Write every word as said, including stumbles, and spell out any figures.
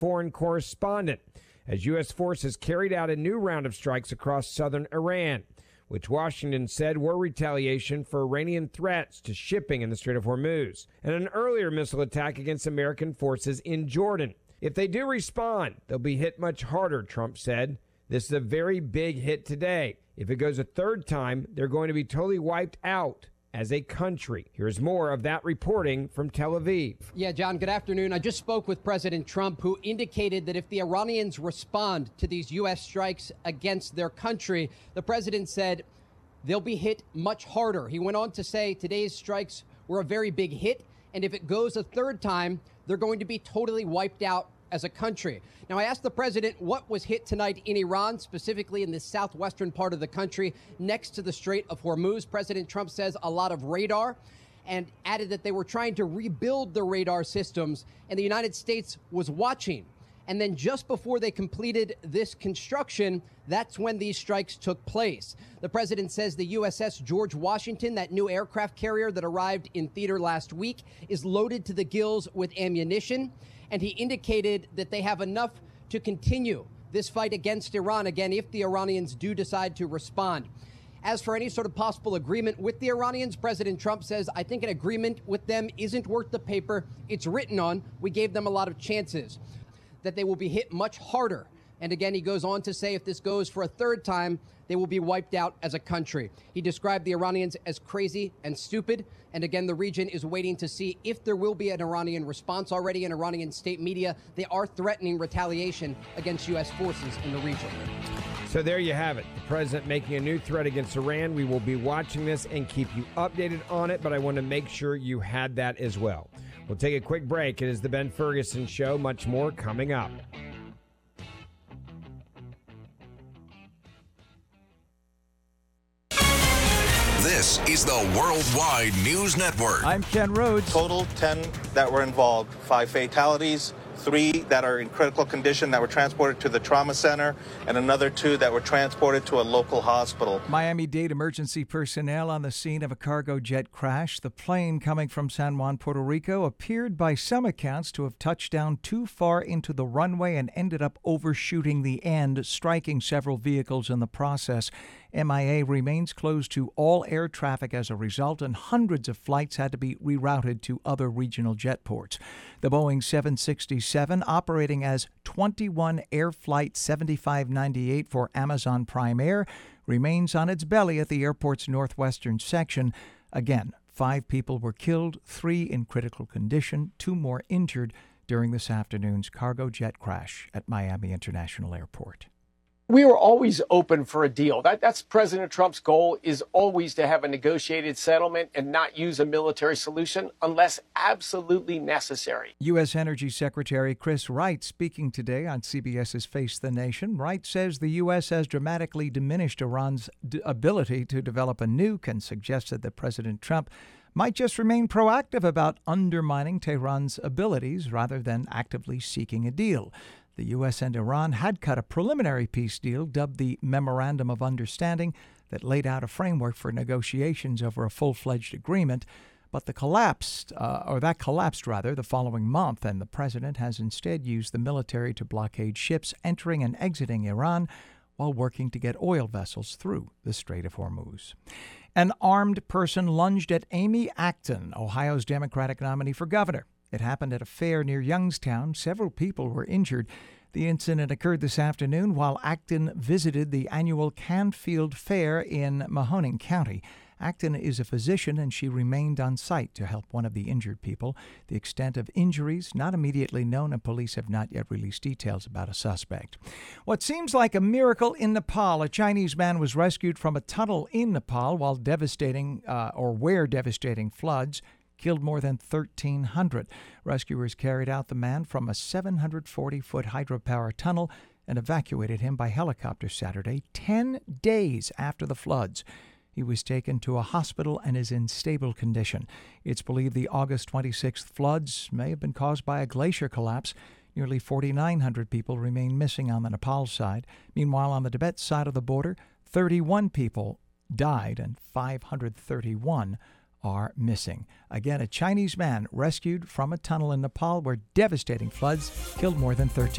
foreign correspondent, as U S forces carried out a new round of strikes across southern Iran, which Washington said were retaliation for Iranian threats to shipping in the Strait of Hormuz, and an earlier missile attack against American forces in Jordan. If they do respond, they'll be hit much harder, Trump said. This is a very big hit today. If it goes a third time, they're going to be totally wiped out as a country. Here's more of that reporting from Tel Aviv. Yeah, John, good afternoon. I just spoke with President Trump, who indicated that if the Iranians respond to these U S strikes against their country, the president said they'll be hit much harder. He went on to say today's strikes were a very big hit, and if it goes a third time, they're going to be totally wiped out as a country. Now, I asked the president what was hit tonight in Iran, specifically in the southwestern part of the country next to the Strait of Hormuz. President Trump says a lot of radar, and added that they were trying to rebuild the radar systems, and the United States was watching. And then just before they completed this construction, that's when these strikes took place. The president says the U S S George Washington, that new aircraft carrier that arrived in theater last week, is loaded to the gills with ammunition. And he indicated that they have enough to continue this fight against Iran, again, if the Iranians do decide to respond. As for any sort of possible agreement with the Iranians, President Trump says, I think an agreement with them isn't worth the paper it's written on. We gave them a lot of chances, that they will be hit much harder. And again, he goes on to say if this goes for a third time, they will be wiped out as a country. He described the Iranians as crazy and stupid. And again, the region is waiting to see if there will be an Iranian response. Already in Iranian state media, they are threatening retaliation against U S forces in the region. So there you have it. The president making a new threat against Iran. We will be watching this and keep you updated on it, but I want to make sure you had that as well. We'll take a quick break. It is the Ben Ferguson Show. Much more coming up. This is the Worldwide News Network. I'm Ken Rhodes. Total ten that were involved, five fatalities, three that are in critical condition that were transported to the trauma center, and another two that were transported to a local hospital. Miami-Dade emergency personnel on the scene of a cargo jet crash. The plane coming from San Juan, Puerto Rico, appeared by some accounts to have touched down too far into the runway and ended up overshooting the end, striking several vehicles in the process. M I A remains closed to all air traffic as a result, and hundreds of flights had to be rerouted to other regional jet ports. The Boeing seven sixty-seven, operating as twenty-one Air Flight seventy-five ninety-eight for Amazon Prime Air, remains on its belly at the airport's northwestern section. Again, five people were killed, three in critical condition, two more injured during this afternoon's cargo jet crash at Miami International Airport. We were always open for a deal. That, that's President Trump's goal, is always to have a negotiated settlement and not use a military solution unless absolutely necessary. U S. Energy Secretary Chris Wright speaking today on CBS's Face the Nation. Wright says the U S has dramatically diminished Iran's d- ability to develop a nuke and suggested that President Trump might just remain proactive about undermining Tehran's abilities rather than actively seeking a deal. The U S and Iran had cut a preliminary peace deal dubbed the Memorandum of Understanding that laid out a framework for negotiations over a full-fledged agreement, but the collapsed, uh, or that collapsed rather, the following month, and the president has instead used the military to blockade ships entering and exiting Iran while working to get oil vessels through the Strait of Hormuz. An armed person lunged at Amy Acton, Ohio's Democratic nominee for governor. It happened at a fair near Youngstown. Several people were injured. The incident occurred this afternoon while Acton visited the annual Canfield Fair in Mahoning County. Acton is a physician, and she remained on site to help one of the injured people. The extent of injuries not immediately known, and police have not yet released details about a suspect. What seems like a miracle in Nepal, a Chinese man was rescued from a tunnel in Nepal while devastating, uh, or where devastating floods killed more than thirteen hundred. Rescuers carried out the man from a seven hundred forty foot hydropower tunnel and evacuated him by helicopter Saturday, ten days after the floods. He was taken to a hospital and is in stable condition. It's believed the August twenty-sixth floods may have been caused by a glacier collapse. Nearly forty-nine hundred people remain missing on the Nepal side. Meanwhile, on the Tibet side of the border, thirty-one people died and five hundred thirty-one are missing. Again, a Chinese man rescued from a tunnel in Nepal where devastating floods killed more than thirteen